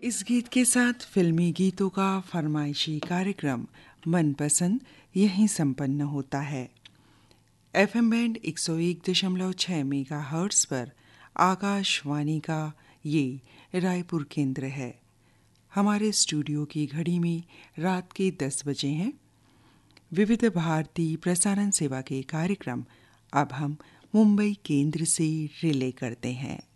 इस गीत के साथ फिल्मी गीतों का फरमाइशी कार्यक्रम मनपसंद यहीं संपन्न होता है। एफएम बैंड 101.6 मेगाहर्ट्ज़ पर आकाशवाणी का ये रायपुर केंद्र है। हमारे स्टूडियो की घड़ी में रात के 10 बजे हैं। विविध भारती प्रसारण सेवा के कार्यक्रम अब हम मुंबई केंद्र से रिले करते हैं।